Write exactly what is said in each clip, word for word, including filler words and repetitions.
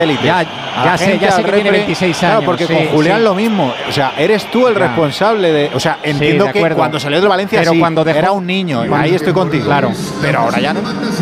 Ya, ya sé, ya sé que tiene veintiséis años. Claro, porque sí, con Julián sí. lo mismo. O sea, eres tú el ya. responsable de. O sea, entiendo sí, que cuando salió de Valencia pero sí, cuando dejó, era un niño. cuando, ahí estoy contigo. Claro. Pero ahora ya no.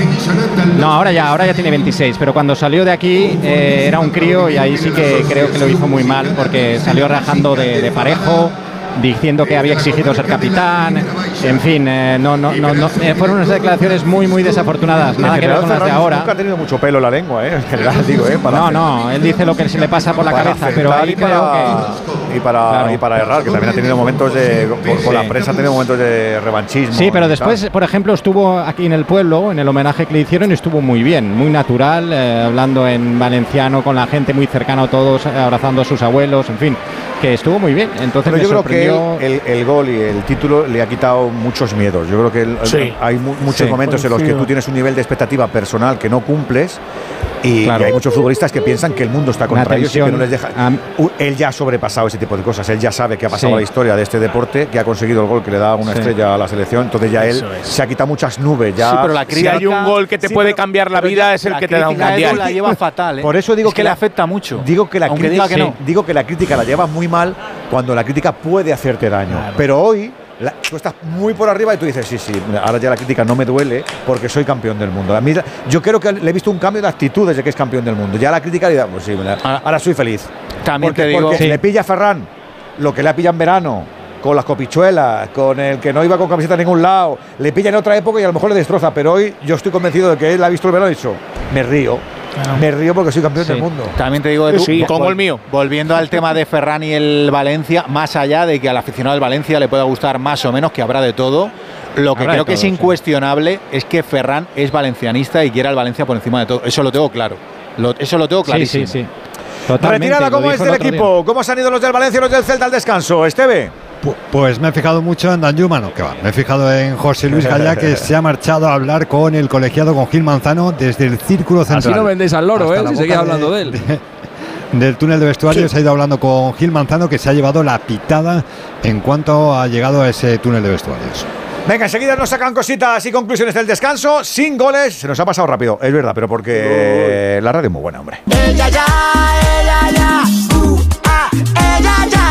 No, ahora ya, ahora ya tiene veintiséis. Pero cuando salió de aquí eh, era un crío y ahí sí que creo que lo hizo muy mal porque salió rajando de, de Parejo, diciendo que había exigido ser capitán, en fin, eh, no, no, no, no eh, fueron unas declaraciones muy, muy desafortunadas, nada que ver con las de ahora. Nunca ha tenido mucho pelo en la lengua, ¿eh? En general, digo, ¿eh? Para no, hacer, no, él dice lo que se le pasa por la cabeza, pero ahí y para, creo que... Y para, claro. y para errar, que también ha tenido momentos de... Con, sí. con la prensa ha tenido momentos de revanchismo. Sí, pero después, tal. por ejemplo, estuvo aquí en el pueblo, en el homenaje que le hicieron, y estuvo muy bien, muy natural, eh, hablando en valenciano con la gente, muy cercano a todos, abrazando a sus abuelos, en fin, que estuvo muy bien. Entonces pero me yo sorprendió... creo que el, el, el gol y el título le ha quitado muchos miedos. Yo creo que el, sí. hay mu muchos sí, momentos en los que tú tienes un nivel de expectativa personal que no cumples y, claro. y hay muchos futbolistas que piensan que el mundo está contra ellos y que no les deja. Um, él ya ha sobrepasado ese tipo de cosas. Él ya sabe que ha pasado sí. la historia de este deporte, que ha conseguido el gol que le da una sí. estrella a la selección. Entonces ya Eso él es. se ha quitado muchas nubes. Ya sí, pero la crítica, si hay un gol que te sí, puede cambiar la vida es el que te da un mundial. La lleva fatal. ¿eh? Por eso digo es que, que la, le afecta mucho. Digo que la Aunque crítica, diga que no. digo que la crítica la lleva muy mal cuando la crítica puede hacerte daño. Claro. Pero hoy La, tú estás muy por arriba y tú dices, sí, sí, ahora ya la crítica no me duele porque soy campeón del mundo. A mí, yo creo que le he visto un cambio de actitud desde que es campeón del mundo. Ya la crítica le da, pues sí, ahora soy feliz. También porque, te digo, porque sí. le pilla a Ferran lo que le ha pillado en verano, con las copichuelas, con el que no iba con camiseta a ningún lado, le pilla en otra época y a lo mejor le destroza, pero hoy yo estoy convencido de que él ha visto el verano y ha dicho, me río. Claro. Me río porque soy campeón sí. del mundo. También te digo de tú, sí, como el mío. Volviendo al tema de Ferran y el Valencia, más allá de que al aficionado del Valencia le pueda gustar más o menos, que habrá de todo, lo que habrá creo que todo, es incuestionable sí. es que Ferran es valencianista y quiere al Valencia por encima de todo. Eso lo tengo claro. Lo, eso lo tengo clarísimo. Sí, sí, sí. Totalmente, retirada como es del equipo. Día. ¿Cómo se han ido los del Valencia y los del Celta al descanso? Esteve. Pues me he fijado mucho en Danjuma, no, que va. Me he fijado en José Luis Gallá, que se ha marchado a hablar con el colegiado, con Gil Manzano, desde el círculo central. Así no vendéis al loro, ¿eh? Si seguís hablando de él. De, del túnel de vestuarios sí. se ha ido hablando con Gil Manzano, que se ha llevado la pitada en cuanto ha llegado a ese túnel de vestuarios. Venga, enseguida nos sacan cositas y conclusiones del descanso, sin goles. Se nos ha pasado rápido, es verdad, pero porque oh. la radio es muy buena, hombre. Ella ya, ella ya, uh, ah, ella ya.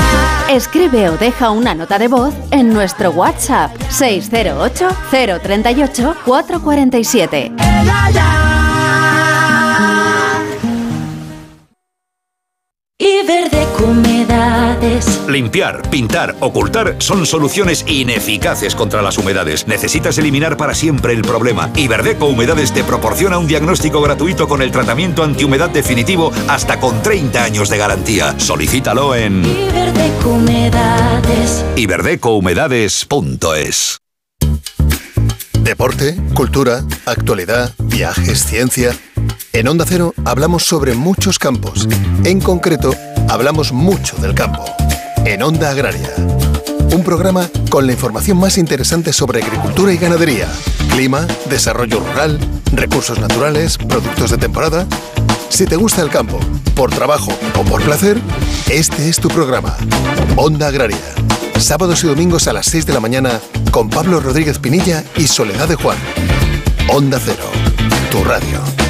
Escribe o deja una nota de voz en nuestro WhatsApp seis cero ocho, cero tres ocho, cuatro cuatro siete. Ella ya. Iberdeco Humedades. Limpiar, pintar, ocultar son soluciones ineficaces contra las humedades. Necesitas eliminar para siempre el problema. Iberdeco Humedades te proporciona un diagnóstico gratuito con el tratamiento antihumedad definitivo hasta con treinta años de garantía. Solicítalo en Iberdeco Humedades. iberdeco humedades punto es. Deporte, cultura, actualidad, viajes, ciencia. En Onda Cero hablamos sobre muchos campos. En concreto, hablamos mucho del campo. En Onda Agraria. Un programa con la información más interesante sobre agricultura y ganadería, clima, desarrollo rural, recursos naturales, productos de temporada. Si te gusta el campo, por trabajo o por placer, este es tu programa. Onda Agraria. Sábados y domingos a las seis de la mañana con Pablo Rodríguez Pinilla y Soledad de Juan. Onda Cero, tu radio.